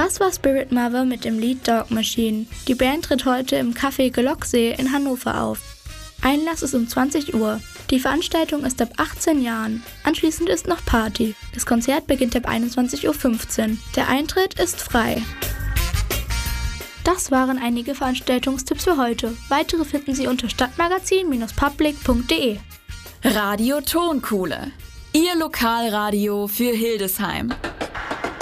Das war Spirit Mother mit dem Lied Dog Machine. Die Band tritt heute im Café Gelocksee in Hannover auf. Einlass ist um 20 Uhr. Die Veranstaltung ist ab 18 Jahren. Anschließend ist noch Party. Das Konzert beginnt ab 21:15 Uhr. Der Eintritt ist frei. Das waren einige Veranstaltungstipps für heute. Weitere finden Sie unter stadtmagazin-public.de. Radio Tonkuhle. Ihr Lokalradio für Hildesheim.